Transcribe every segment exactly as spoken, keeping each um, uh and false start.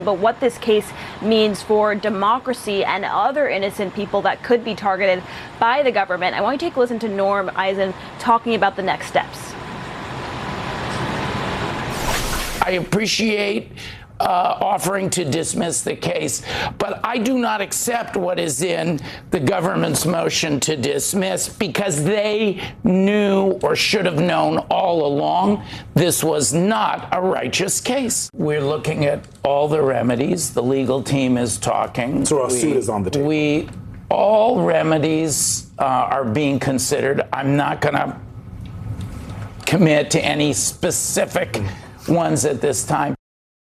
But what this case means for democracy and other innocent people that could be targeted by the government. I want you to take a listen to Norm Eisen talking about the next steps. I appreciate uh, offering to dismiss the case, but I do not accept what is in the government's motion to dismiss because they knew or should have known all along this was not a righteous case. We're looking at all the remedies. The legal team is talking. So our we, suit is on the table. We, all remedies uh, are being considered. I'm not going to commit to any specific ones at this time.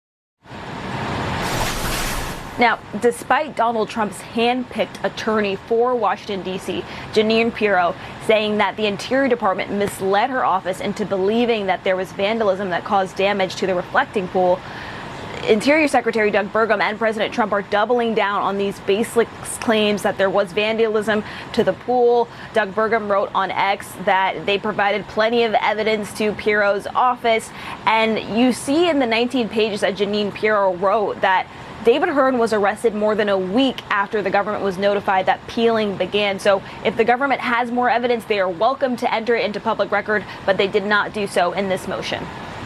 Now, despite Donald Trump's hand-picked attorney for Washington, D C, Jeanine Pirro, saying that the Interior Department misled her office into believing that there was vandalism that caused damage to the reflecting pool, Interior Secretary Doug Burgum and President Trump are doubling down on these baseless claims that there was vandalism to the pool. Doug Burgum wrote on X that they provided plenty of evidence to Pirro's office. And you see in the nineteen pages that Jeanine Pirro wrote that David Hearn was arrested more than a week after the government was notified that peeling began. So if the government has more evidence, they are welcome to enter it into public record, but they did not do so in this motion.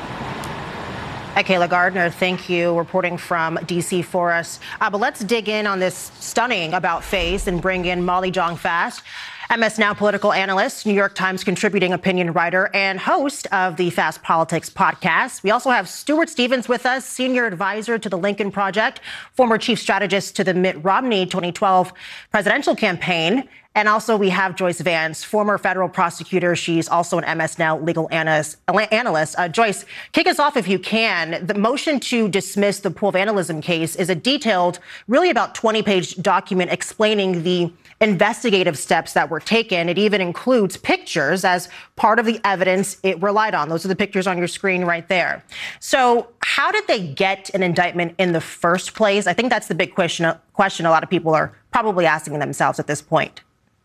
Hi, Kayla Gardner. Thank you. Reporting from D C for us. Uh, but let's dig in on this stunning about face and bring in Molly Jong-Fast, M S Now political analyst, New York Times contributing opinion writer, and host of the Fast Politics podcast. We also have Stuart Stevens with us, senior advisor to the Lincoln Project, former chief strategist to the Mitt Romney twenty twelve presidential campaign. And also we have Joyce Vance, former federal prosecutor. She's also an M S Now legal analyst. Uh, Joyce, kick us off if you can. The motion to dismiss the pool vandalism case is a detailed, really about twenty-page document explaining the investigative steps that were taken. It even includes pictures as part of the evidence it relied on. Those are the pictures on your screen right there. So how did they get an indictment in the first place? I think that's the big question, question a lot of people are probably asking themselves at this point.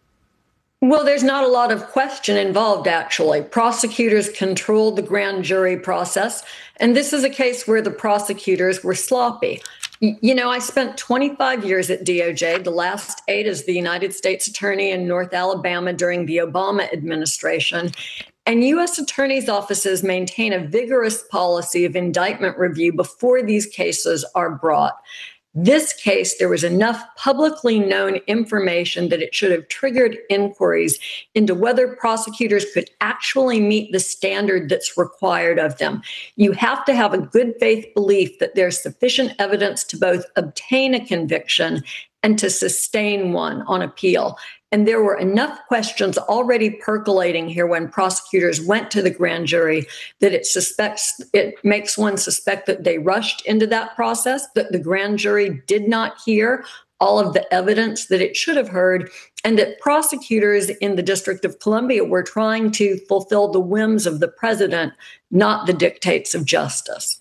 Well, there's not a lot of question involved, actually. Prosecutors controlled the grand jury process, and this is a case where the prosecutors were sloppy. You know, I spent twenty-five years at D O J, the last eight as the United States Attorney in North Alabama during the Obama administration. And U S attorneys' offices maintain a vigorous policy of indictment review before these cases are brought. This case, there was enough publicly known information that it should have triggered inquiries into whether prosecutors could actually meet the standard that's required of them. You have to have a good faith belief that there's sufficient evidence to both obtain a conviction and to sustain one on appeal. And there were enough questions already percolating here when prosecutors went to the grand jury that it suspects, it makes one suspect that they rushed into that process, that the grand jury did not hear all of the evidence that it should have heard, and that prosecutors in the District of Columbia were trying to fulfill the whims of the president, not the dictates of justice.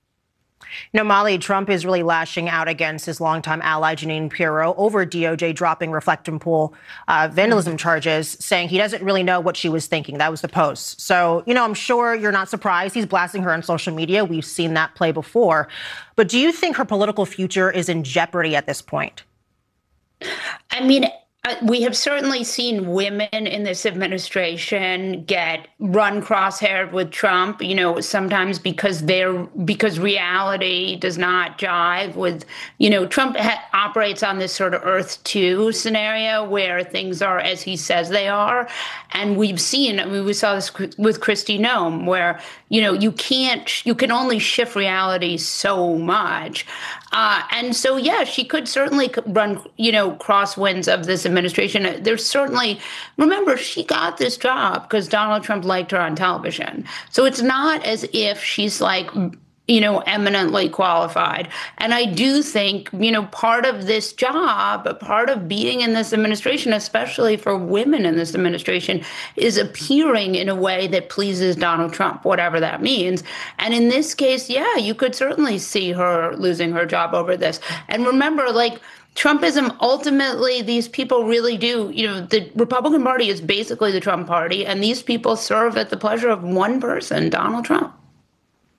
You know, Molly, Trump is really lashing out against his longtime ally, Jeanine Pirro, over D O J dropping reflecting pool uh, vandalism charges, saying he doesn't really know what she was thinking. That was the post. So, you know, I'm sure you're not surprised. He's blasting her on social media. We've seen that play before. But do you think her political future is in jeopardy at this point? I mean, we have certainly seen women in this administration get run crosshaired with Trump, you know, sometimes because they're because reality does not jive with, you know, Trump ha- operates on this sort of Earth two scenario where things are as he says they are. And we've seen, I mean, we saw this with Kristi Noem, where, you know, you can't, you can only shift reality so much. Uh, and so, yeah, she could certainly run, you know, crosswinds of this administration. There's certainly, remember, she got this job because Donald Trump liked her on television. So it's not as if she's like, you know, eminently qualified. And I do think, you know, part of this job, part of being in this administration, especially for women in this administration, is appearing in a way that pleases Donald Trump, whatever that means. And in this case, yeah, you could certainly see her losing her job over this. And remember, like, Trumpism, ultimately, these people really do, you know, the Republican Party is basically the Trump party, and these people serve at the pleasure of one person, Donald Trump.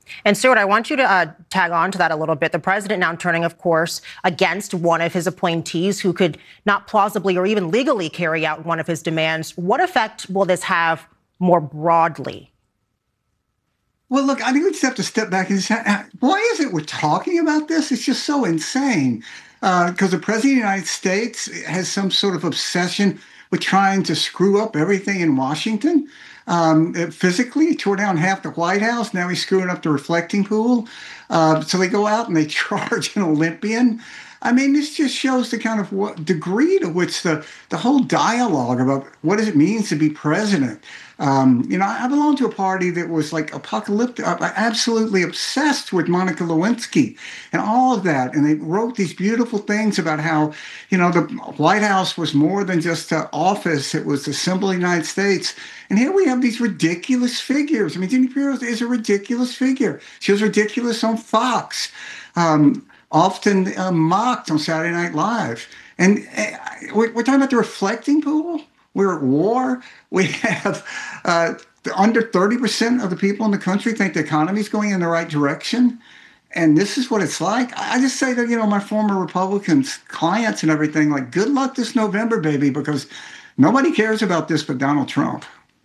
And Stuart, I want you to uh, tag on to that a little bit. The president now turning, of course, against one of his appointees who could not plausibly or even legally carry out one of his demands. What effect will this have more broadly? Well, look, I think we just have to step back and say, why is it we're talking about this? It's just so insane. Because uh, the president of the United States has some sort of obsession with trying to screw up everything in Washington. Um, physically, he tore down half the White House. Now he's screwing up the reflecting pool. Uh, so they go out and they charge an Olympian. I mean, this just shows the kind of what, degree to which the, the whole dialogue about what does it mean to be president. Um, you know, I belong to a party that was like apocalyptic, uh, absolutely obsessed with Monica Lewinsky and all of that. And they wrote these beautiful things about how, you know, the White House was more than just an office. It was the symbol of the United States. And here we have these ridiculous figures. I mean, Jeanine Pirro is a ridiculous figure. She was ridiculous on Fox. Um, often uh, mocked on Saturday Night Live. And uh, we're, we're talking about the reflecting pool. We're at war. We have uh, under thirty percent of the people in the country think the economy is going in the right direction. And this is what it's like. I just say that, you know, my former Republicans, clients and everything, like, good luck this November, baby, because nobody cares about this but Donald Trump.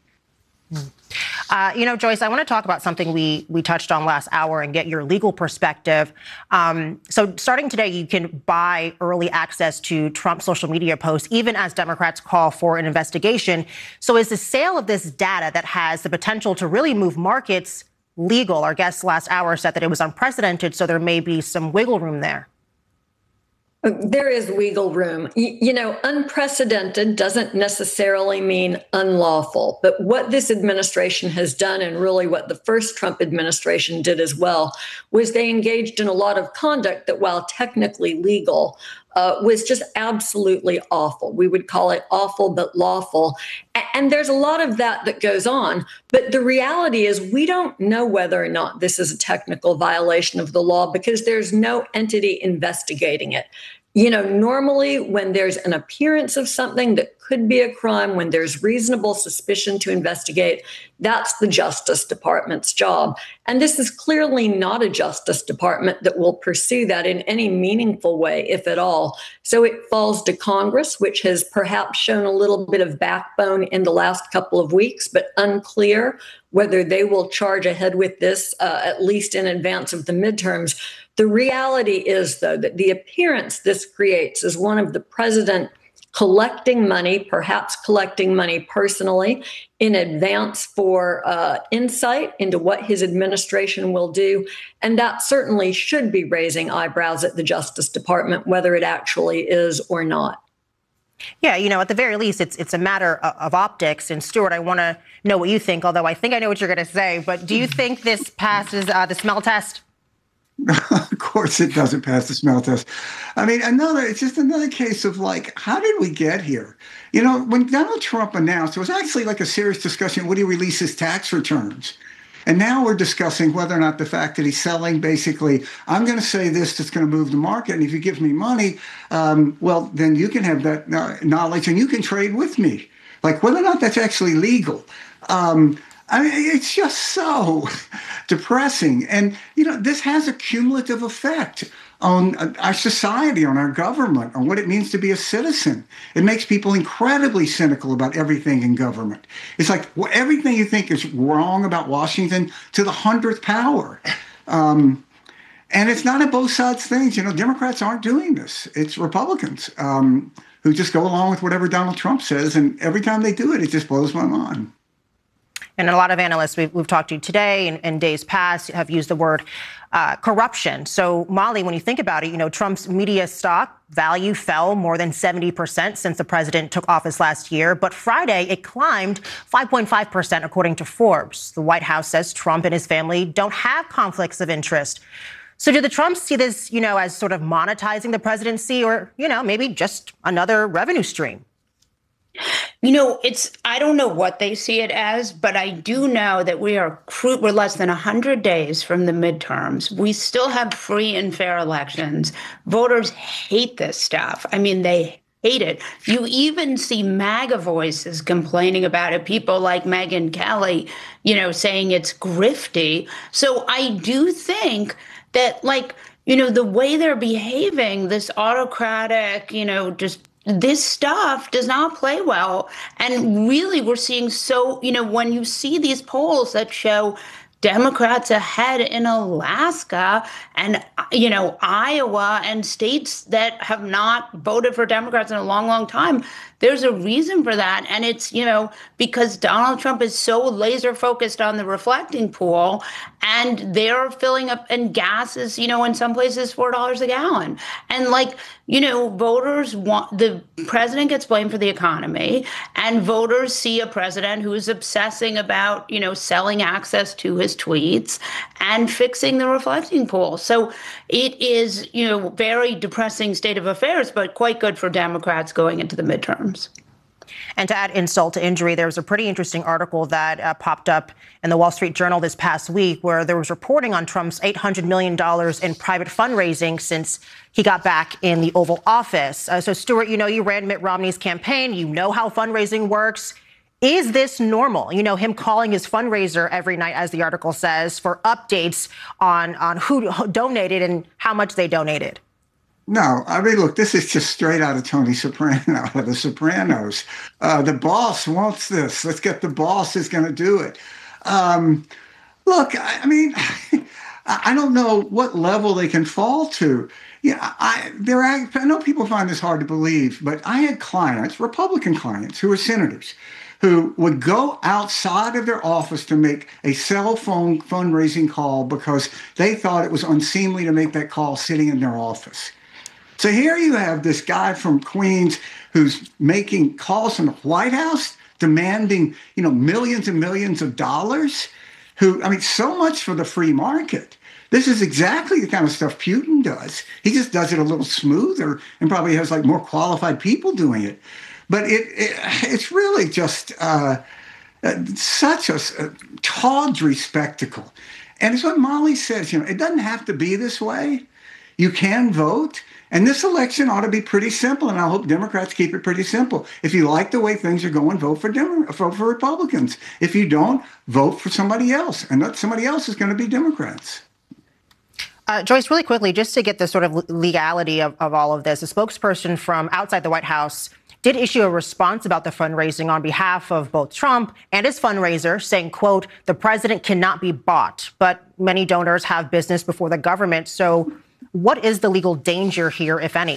Uh, you know, Joyce, I want to talk about something we we touched on last hour and get your legal perspective. Um, so starting today, you can buy early access to Trump's social media posts, even as Democrats call for an investigation. So is the sale of this data that has the potential to really move markets legal? Our guest last hour said that it was unprecedented, so there may be some wiggle room there. There is wiggle room. You know, unprecedented doesn't necessarily mean unlawful. But what this administration has done, and really what the first Trump administration did as well, was they engaged in a lot of conduct that, while technically legal, uh, was just absolutely awful. We would call it awful but lawful. And there's a lot of that that goes on. But the reality is we don't know whether or not this is a technical violation of the law because there's no entity investigating it. You know, normally when there's an appearance of something that could be a crime, when there's reasonable suspicion to investigate, that's the Justice Department's job. And this is clearly not a Justice Department that will pursue that in any meaningful way, if at all. So it falls to Congress, which has perhaps shown a little bit of backbone in the last couple of weeks, but unclear whether they will charge ahead with this, uh, at least in advance of the midterms. The reality is, though, that the appearance this creates is one of the president collecting money, perhaps collecting money personally in advance for uh, insight into what his administration will do. And that certainly should be raising eyebrows at the Justice Department, whether it actually is or not. Yeah, you know, at the very least, it's it's a matter of, of optics. And Stuart, I want to know what you think, although I think I know what you're going to say. But do you think this passes uh, the smell test? Of course it doesn't pass the smell test. I mean, another, it's just another case of like, how did we get here? You know, when Donald Trump announced, it was actually like a serious discussion, would he release his tax returns? And now we're discussing whether or not the fact that he's selling basically, I'm going to say this that's going to move the market. And if you give me money, um, well, then you can have that knowledge and you can trade with me. Like whether or not that's actually legal. Um, I mean, it's just so depressing. And, you know, this has a cumulative effect on our society, on our government, on what it means to be a citizen. It makes people incredibly cynical about everything in government. It's like well, everything you think is wrong about Washington to the hundredth power. Um, and it's not a both sides things. You know, Democrats aren't doing this. It's Republicans um, who just go along with whatever Donald Trump says. And every time they do it, it just blows my mind. And a lot of analysts we've, we've talked to today and, and days past have used the word uh, corruption. So, Molly, when you think about it, you know, Trump's media stock value fell more than seventy percent since the president took office last year. But Friday, it climbed five point five percent, according to Forbes. The White House says Trump and his family don't have conflicts of interest. So do the Trumps see this, you know, as sort of monetizing the presidency or, you know, maybe just another revenue stream? You know, it's I don't know what they see it as, but I do know that we are we're less than one hundred days from the midterms. We still have free and fair elections. Voters hate this stuff. I mean, they hate it. You even see MAGA voices complaining about it. People like Megyn Kelly, you know, saying it's grifty. So I do think that, like, you know, the way they're behaving, this autocratic, you know, just this stuff does not play well. And really, we're seeing so, you know, when you see these polls that show Democrats ahead in Alaska and, you know, Iowa and states that have not voted for Democrats in a long, long time, there's a reason for that. And it's, you know, because Donald Trump is so laser focused on the reflecting pool, and they're filling up, and gas is, you know, in some places four dollars a gallon. And, like, you know, voters want, the president gets blamed for the economy, and voters see a president who is obsessing about, you know, selling access to his tweets and fixing the reflecting pool. So it is, you know, very depressing state of affairs, but quite good for Democrats going into the midterms. And to add insult to injury, there was a pretty interesting article that uh, popped up in the Wall Street Journal this past week, where there was reporting on Trump's eight hundred million dollars in private fundraising since he got back in the Oval Office. Uh, so, Stuart, you know, you ran Mitt Romney's campaign. You know how fundraising works. Is this normal? You know, him calling his fundraiser every night, as the article says, for updates on, on who donated and how much they donated. No, I mean, look, this is just straight out of Tony Soprano, out of The Sopranos. Uh, the boss wants this. Let's get the boss is going to do it. Um, look, I, I mean, I don't know what level they can fall to. Yeah, I, there. I know people find this hard to believe, but I had clients, Republican clients, who were senators, who would go outside of their office to make a cell phone fundraising call because they thought it was unseemly to make that call sitting in their office. So here you have this guy from Queens who's making calls from the White House, demanding, you know, millions and millions of dollars. Who, I mean, so much for the free market. This is exactly the kind of stuff Putin does. He just does it a little smoother and probably has like more qualified people doing it. But it, it it's really just uh, uh, such a, a tawdry spectacle. And it's what Molly says, you know, it doesn't have to be this way. You can vote. And this election ought to be pretty simple, and I hope Democrats keep it pretty simple. If you like the way things are going, vote for Demo- vote for Republicans. If you don't, vote for somebody else, and that somebody else is going to be Democrats. Uh, Joyce, really quickly, just to get the sort of legality of, of all of this, a spokesperson from outside the White House did issue a response about the fundraising on behalf of both Trump and his fundraiser, saying, quote, the president cannot be bought, but many donors have business before the government. So what is the legal danger here, if any?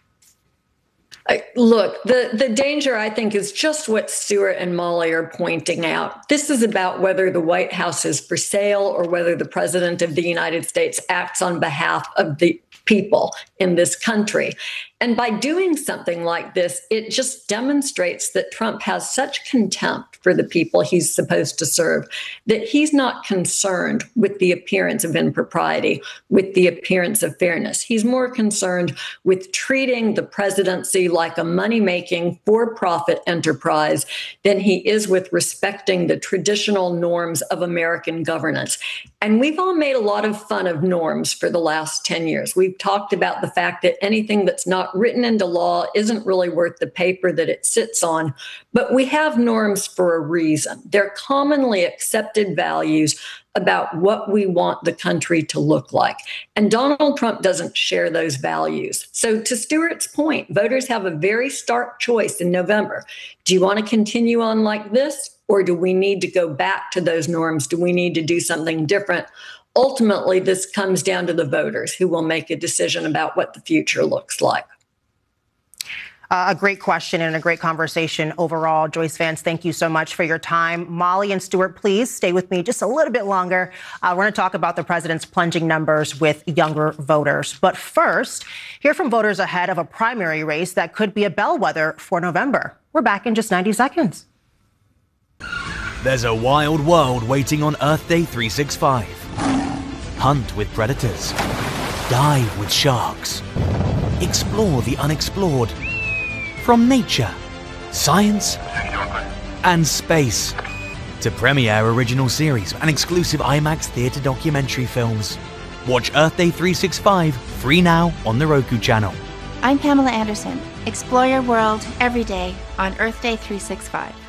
I, look, the, the danger, I think, is just what Stuart and Molly are pointing out. This is about whether the White House is for sale or whether the president of the United States acts on behalf of the people in this country. And by doing something like this, it just demonstrates that Trump has such contempt for the people he's supposed to serve that he's not concerned with the appearance of impropriety, with the appearance of fairness. He's more concerned with treating the presidency like a money-making, for-profit enterprise than he is with respecting the traditional norms of American governance. And we've all made a lot of fun of norms for the last ten years. We've talked about the fact that anything that's not written into law isn't really worth the paper that it sits on. But we have norms for a reason. They're commonly accepted values about what we want the country to look like. And Donald Trump doesn't share those values. So to Stuart's point, voters have a very stark choice in November. Do you want to continue on like this, or do we need to go back to those norms? Do we need to do something different? Ultimately, this comes down to the voters who will make a decision about what the future looks like. Uh, a great question and a great conversation overall. Joyce Vance, thank you so much for your time. Molly and Stuart, please stay with me just a little bit longer. Uh, we're going to talk about the president's plunging numbers with younger voters. But first, hear from voters ahead of a primary race that could be a bellwether for November. We're back in just ninety seconds. There's a wild world waiting on Earth Day three sixty-five. Hunt with predators. Dive with sharks. Explore the unexplored. From nature, science, and space to premiere original series and exclusive IMAX theatre documentary films. Watch Earth Day three sixty-five free now on the Roku channel. I'm Pamela Anderson. Explore your world every day on Earth Day three sixty-five.